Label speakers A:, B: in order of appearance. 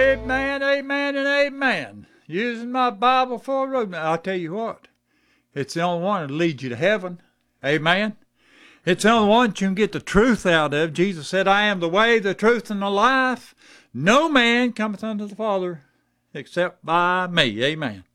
A: Amen, amen, and amen. Using my Bible for a roadmap. I'll tell you what, it's the only one that leads you to heaven. Amen. It's the only one that you can get the truth out of. Jesus said, I am the way, the truth, and the life. No man cometh unto the Father except by me. Amen.